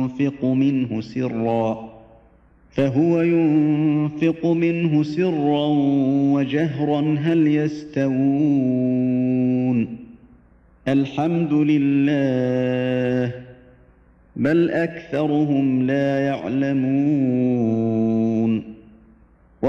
ينفق منه سرا وجهرا هل يستوون الحمد لله بل أكثرهم لا يعلمون